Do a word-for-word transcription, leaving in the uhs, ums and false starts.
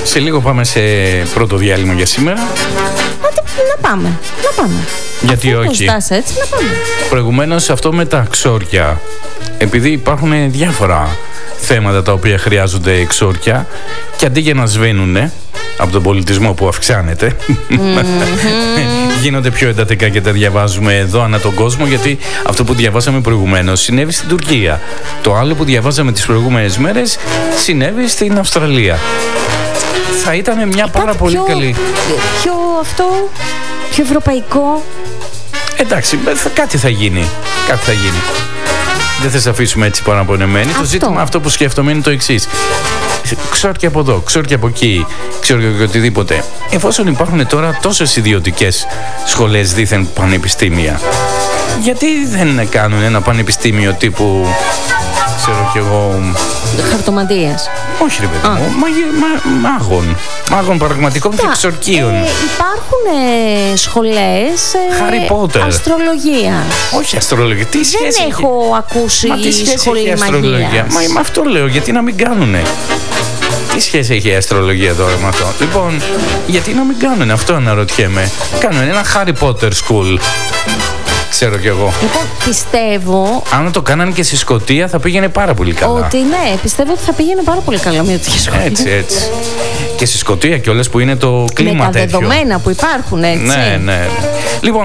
Σε λίγο πάμε σε πρώτο διάλειμμα για σήμερα. Να, να πάμε, να πάμε. Γιατί Αφού όχι. το έτσι, να πάμε. Προηγουμένως αυτό με τα ξόρκια. Επειδή υπάρχουν διάφορα θέματα τα οποία χρειάζονται εξόρκια και αντί για να σβήνουνε από τον πολιτισμό που αυξάνεται, mm-hmm. γίνονται πιο εντατικά και τα διαβάζουμε εδώ ανά τον κόσμο, γιατί αυτό που διαβάσαμε προηγουμένως συνέβη στην Τουρκία. Το άλλο που διαβάζαμε τις προηγούμενες μέρες συνέβη στην Αυστραλία. Θα ήταν μια πάρα πολύ πιο, καλή... Πιο αυτό, πιο ευρωπαϊκό. Εντάξει, κάτι θα γίνει. Κάτι θα γίνει. Δεν θα σε αφήσουμε έτσι παραπονεμένοι. Το ζήτημα αυτό που σκέφτομαι είναι το εξής. Ξόρκια από εδώ, ξόρκια από εκεί, ξόρκια και οτιδήποτε. Εφόσον υπάρχουν τώρα τόσες ιδιωτικές σχολές δήθεν πανεπιστήμια, γιατί δεν κάνουν ένα πανεπιστήμιο τύπου, ξέρω κι εγώ... Χαρτομαντίας. Όχι ρε παιδί μου, μα, μα, μάγων. Μάγων πραγματικών και ξορκίων. Ε, υπάρχουν ε, σχολές ε, αστρολογία. Όχι αστρολογία. Τι σχέση Δεν έχει... έχω ακούσει μα τι σχέση σχολή έχει η αστρολογία. μαγείας. Μα με αυτό λέω, γιατί να μην κάνουνε. Τι σχέση έχει η αστρολογία τώρα με αυτό. Λοιπόν, γιατί να μην κάνουνε, αυτό αναρωτιέμαι. Κάνουν ένα Harry Potter School. Ξέρω κι εγώ. Λοιπόν, πιστεύω. Αν το κάνανε και στη Σκωτία θα πήγαινε πάρα πολύ καλά. Ότι ναι, πιστεύω ότι θα πήγαινε πάρα πολύ καλά με τη σχολή. Έτσι, έτσι. Και στη Σκωτία κιόλας που είναι το κλίμα τέτοιο. Με τα δεδομένα που υπάρχουν, έτσι. Ναι, ναι. Λοιπόν.